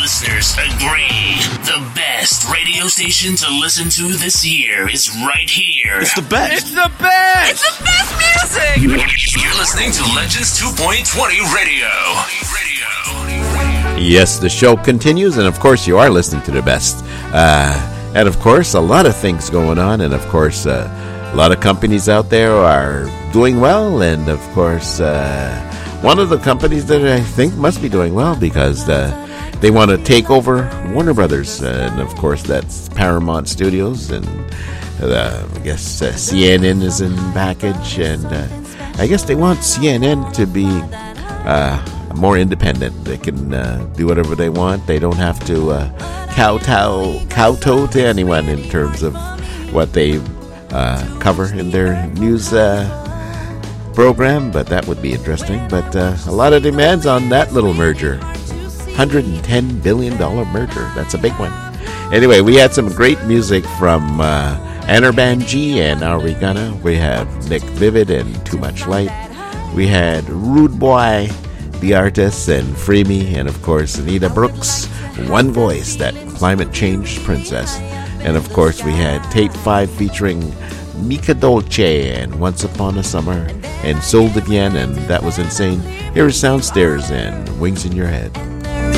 listeners agree. The best radio station to listen to this year is right here. It's the best. It's the best. It's the best music. You're listening to Legends 2.20 Radio. Yes, the show continues, and of course you are listening to the best. And of course, a lot of things going on, and of course, a lot of companies out there are doing well, and of course, one of the companies that I think must be doing well because they want to take over Warner Brothers, and of course, that's Paramount Studios, and I guess CNN is in package, and I guess they want CNN to be more independent. They can do whatever they want. They don't have to kowtow to anyone in terms of what they cover in their news program, but that would be interesting. But a lot of demands on that little merger. $110 billion merger. That's a big one. Anyway, we had some great music from Anirban G and Are We Gonna. We have Nick Vivid and Too Much Light. We had Rude Boy, the artist, and Free Me, and of course Anita Brooks, One Voice, that climate change princess. And of course we had Tape 5 featuring Mika Dolce and Once Upon a Summer and Sold Again, and that was insane. Here is Soundstairs and Wings in Your Head.